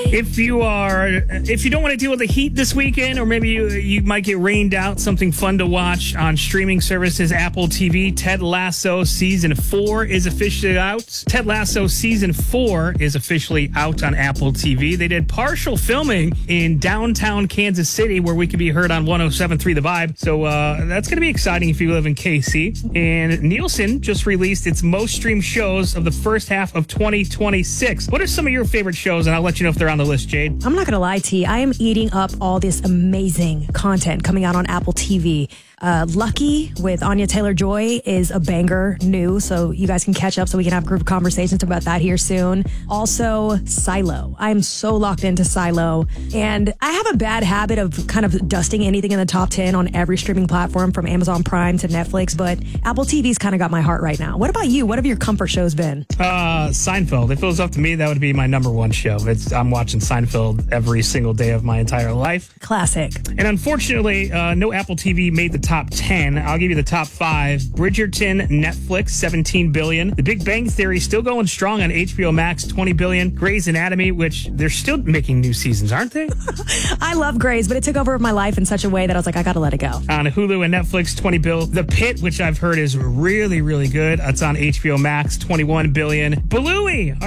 If you don't want to deal with the heat this weekend, or maybe you might get rained out, something fun to watch on streaming services, Apple TV, Ted Lasso Season 4 is officially out. Ted Lasso Season 4 is officially out on Apple TV. They did partial filming in downtown Kansas City, where we can be heard on 107.3 The Vibe. So that's going to be exciting if you live in KC. And Nielsen just released its most streamed shows of the first half of 2026. What are some of your favorite shows? And I'll let you know if they're on the list, Jade. I'm not going to lie, T. I am eating up all this amazing content coming out on Apple TV. Lucky with Anya Taylor-Joy is a banger new, so you guys can catch up so we can have group conversations about that here soon. Also, Silo. I am so locked into Silo, and I have a bad habit of kind of dusting anything in the top 10 on every streaming platform from Amazon Prime to Netflix, but Apple TV's kind of got my heart right now. What about you? What have your comfort shows been? Seinfeld. If it was up to me, that would be my number one show. I'm watching Seinfeld every single day of my entire life. Classic. And unfortunately, no Apple TV made the top 10. I'll give you the top 5. Bridgerton, Netflix, $17 billion. The Big Bang Theory still going strong on HBO Max, $20 billion. Grey's Anatomy, which they're still making new seasons, aren't they? I love Grey's, but it took over my life in such a way that I was like, I gotta let it go. On Hulu and Netflix, $20 billion. The Pit, which I've heard is really, really good. It's on HBO Max, $21 billion. Bluey,